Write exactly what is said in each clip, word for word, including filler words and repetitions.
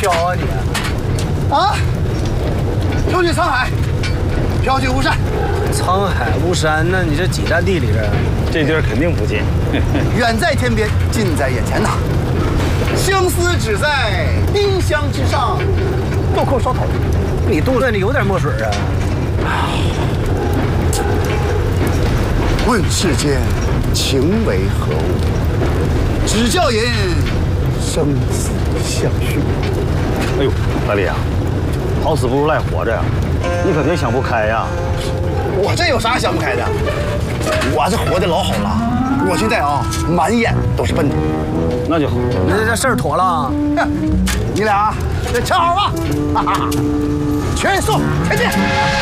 飘啊你！ 啊！就去沧海，飘去巫山。 沧海巫山，那你这几站地里边？ 这地儿肯定不近。 远在天边，近在眼前呐。相思只在丁香之上，豆蔻梢头。 你肚子里有点墨水啊？ 问世间情为何物？只教人生死相许。 哎呦，大力啊，好死不如赖活着呀！你可别想不开呀！ 我这有啥想不开的？我这活得老好了，我现在啊，满眼都是奔头。 那就好。 你这这事儿妥了。 你俩这瞧好吧，哈哈，全速前进！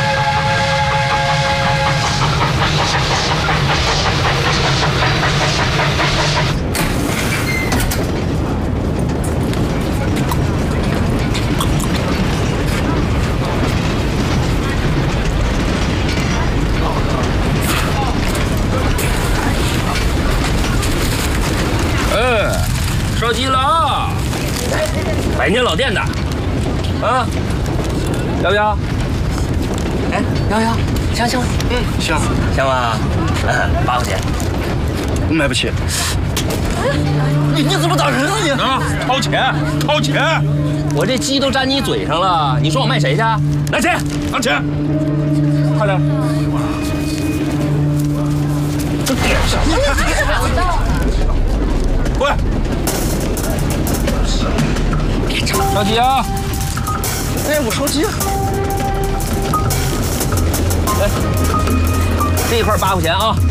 嗯，烧鸡了啊！百年老店的，啊，要不要？哎，要不要？香香， 嗯，行， 香吗？嗯，八块钱。 买不起。你你怎么打人啊你？ 啊，掏钱，掏钱！我这鸡都粘你嘴上了，你说我卖谁去？拿钱，拿钱，快点！这点什么？过来！烧鸡啊！ 哎，我烧鸡。 哎，这一块八块钱啊！